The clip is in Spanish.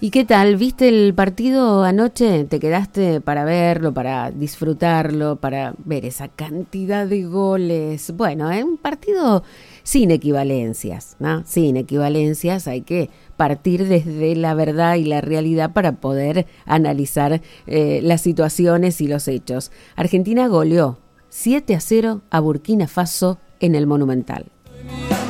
¿Y qué tal? ¿Viste el partido anoche? ¿Te quedaste para verlo, para disfrutarlo, para ver esa cantidad de goles? Bueno, es un partido sin equivalencias, ¿no? Sin equivalencias, hay que partir desde la verdad y la realidad para poder analizar las situaciones y los hechos. Argentina goleó 7-0 a Burkina Faso en el Monumental.